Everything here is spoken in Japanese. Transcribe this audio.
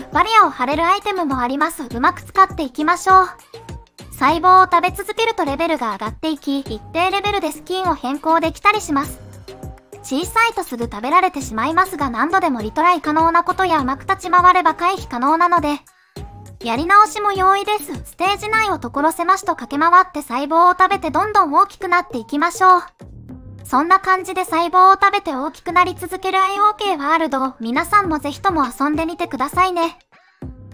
バリアを張れるアイテムもあります。うまく使っていきましょう。細胞を食べ続けるとレベルが上がっていき、一定レベルでスキンを変更できたりします。小さいとすぐ食べられてしまいますが何度でもリトライ可能なことやうまく立ち回れば回避可能なので、やり直しも容易です。ステージ内を所狭しと駆け回って細胞を食べてどんどん大きくなっていきましょう。そんな感じで細胞を食べて大きくなり続ける IOK ワールド、皆さんもぜひとも遊んでみてくださいね。